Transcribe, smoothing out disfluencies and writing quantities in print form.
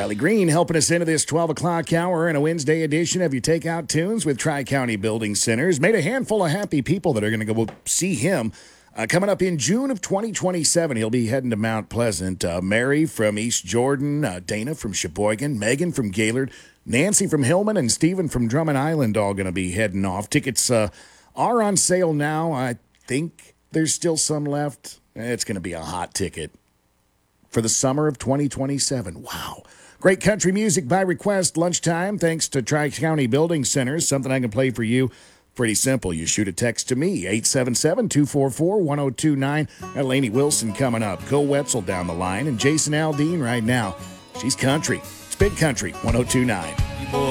Riley Green helping us into this 12 o'clock hour in a Wednesday edition of your Takeout Tunes with Tri-County Building Centers. Made a handful of happy people that are going to go see him coming up in June of 2027. He'll be heading to Mount Pleasant. Mary from East Jordan, Dana from Sheboygan, Megan from Gaylord, Nancy from Hillman, and Stephen from Drummond Island all going to be heading off. Tickets are on sale now. I think there's still some left. It's going to be a hot ticket for the summer of 2027. Wow. Great country music by request, lunchtime, thanks to Tri-County Building Centers. Something I can play for you. Pretty simple. You shoot a text to me, 877-244-1029. Got Lainey Wilson coming up. Cole Wetzel down the line, and Jason Aldean right now. She's country. It's Big Country 1029.